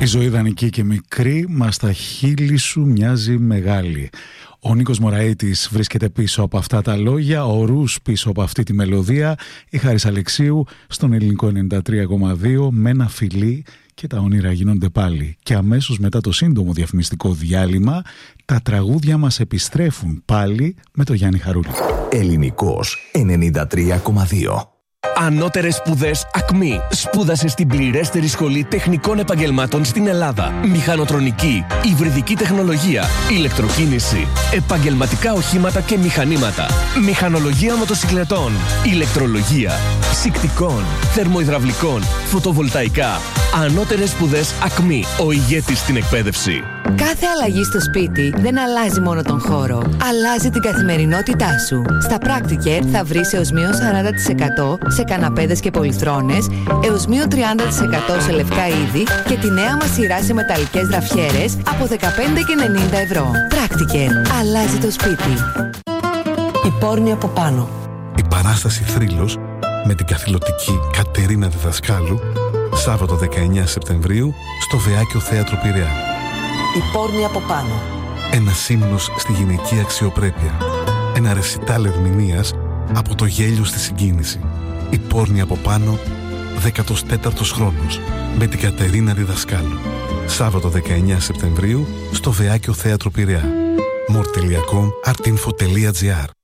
Η ζωή ιδανική και μικρή, μα τα χείλη σου μοιάζει μεγάλη. Ο Νίκος Μωραΐτης βρίσκεται πίσω από αυτά τα λόγια, ο Ρους πίσω από αυτή τη μελωδία, η Χάρης Αλεξίου στον ελληνικό 93,2 με ένα φιλί και τα όνειρα γίνονται πάλι. Και αμέσως μετά το σύντομο διαφημιστικό διάλειμμα, τα τραγούδια μας επιστρέφουν πάλι με το Γιάννη Χαρούλη. Ελληνικός 93,2. Ανώτερες σπουδές ΑΚΜΗ. Σπούδασε στην πληρέστερη σχολή τεχνικών επαγγελμάτων στην Ελλάδα. Μηχανοτρονική, υβριδική τεχνολογία, ηλεκτροκίνηση, επαγγελματικά οχήματα και μηχανήματα, μηχανολογία μοτοσυκλετών, ηλεκτρολογία, ψυκτικών, θερμοϊδραυλικών, φωτοβολταϊκά. Ανώτερες σπουδές ΑΚΜΗ. Ο ηγέτης στην εκπαίδευση. Κάθε αλλαγή στο σπίτι δεν αλλάζει μόνο τον χώρο, αλλάζει την καθημερινότητά σου. Στα Practicare θα βρεις έως μείον 40% σε καναπέδες και πολυθρόνες, έως μείον 30% σε λευκά είδη και τη νέα μας σειρά σε μεταλλικές γραφιέρες από 15,90 ευρώ. Practicare. Αλλάζει το σπίτι. Η πόρνη από πάνω. Η παράσταση Θρύλος με την καθηλωτική Κατερίνα Διδασκάλου, Σάββατο 19 Σεπτεμβρίου στο Βεάκιο Θέατρο Πειραιά. Η πόρνη από πάνω. Ένας ύμνος στη γυναική αξιοπρέπεια. Ένα ρεσιτάλ ερμηνείας από το γέλιο στη συγκίνηση. Η πόρνη από πάνω, 14ος χρόνος, με την Κατερίνα Διδασκάλου. Σάββατο 19 Σεπτεμβρίου στο Βεάκιο Θέατρο Πειραιά. more.com artinfo.gr